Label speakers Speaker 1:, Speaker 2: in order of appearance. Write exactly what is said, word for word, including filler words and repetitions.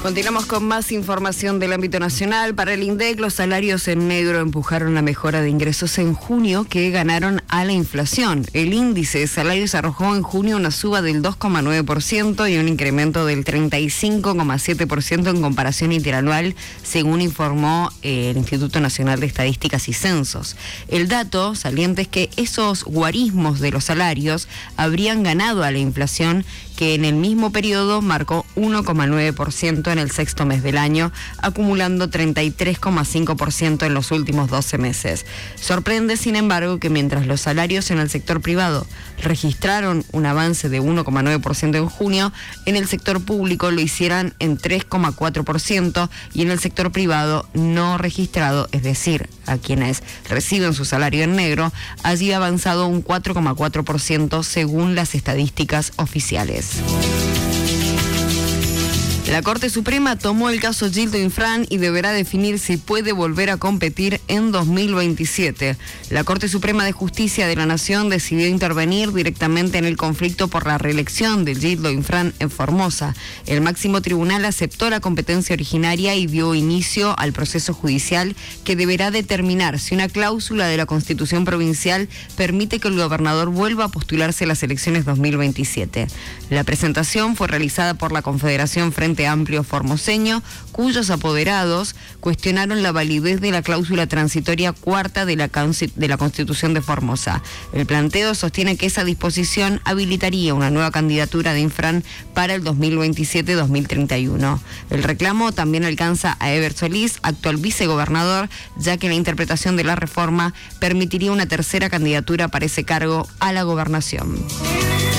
Speaker 1: Continuamos con más información del ámbito nacional. Para el INDEC, los salarios en negro empujaron la mejora de ingresos en junio que ganaron a la inflación. El índice de salarios arrojó en junio una suba del dos coma nueve por ciento y un incremento del treinta y cinco coma siete por ciento en comparación interanual, según informó el Instituto Nacional de Estadísticas y Censos. El dato saliente es que esos guarismos de los salarios habrían ganado a la inflación, que en el mismo periodo marcó uno coma nueve por ciento en el sexto mes del año, acumulando treinta y tres coma cinco por ciento en los últimos doce meses. Sorprende, sin embargo, que mientras los salarios en el sector privado registraron un avance de uno coma nueve por ciento en junio, en el sector público lo hicieran en tres coma cuatro por ciento y en el sector privado no registrado, es decir, a quienes reciben su salario en negro, allí ha avanzado un cuatro coma cuatro por ciento según las estadísticas oficiales. La Corte Suprema tomó el caso Gildo Infran y deberá definir si puede volver a competir en dos mil veintisiete. La Corte Suprema de Justicia de la Nación decidió intervenir directamente en el conflicto por la reelección de Gildo Infran en Formosa. El máximo tribunal aceptó la competencia originaria y dio inicio al proceso judicial que deberá determinar si una cláusula de la Constitución provincial permite que el gobernador vuelva a postularse a las elecciones dos mil veintisiete. La presentación fue realizada por la Confederación Frente Amplio Formoseño, cuyos apoderados cuestionaron la validez de la cláusula transitoria cuarta de la, de la Constitución de Formosa. El planteo sostiene que esa disposición habilitaría una nueva candidatura de Infran para el dos mil veintisiete dos mil treinta y uno. El reclamo también alcanza a Eber Solís, actual vicegobernador, ya que la interpretación de la reforma permitiría una tercera candidatura para ese cargo a la gobernación.